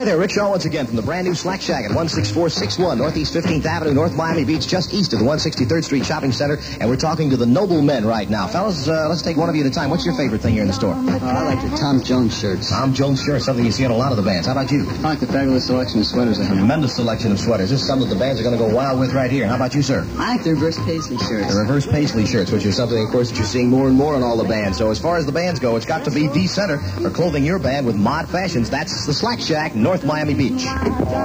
Hi there, Rick Shaw once again from the brand new Slack Shack at 16461 Northeast 15th Avenue, North Miami Beach, just east of the 163rd Street Shopping Center. And we're talking to the noble men right now. Fellas, let's take one of you at a time. What's your favorite thing here in the store? I like the Tom Jones shirts. Tom Jones shirts, something you see in a lot of the bands. How about you? I like the fabulous selection of sweaters. Tremendous selection of sweaters. This is something that the bands are going to go wild with right here. How about you, sir? I like the reverse paisley shirts. The reverse paisley shirts, which is something, of course, that you're seeing more and more in all the bands. So as far as the bands go, it's got to be the center for clothing your band with mod fashions. That's the Slack Shack, North Miami Beach.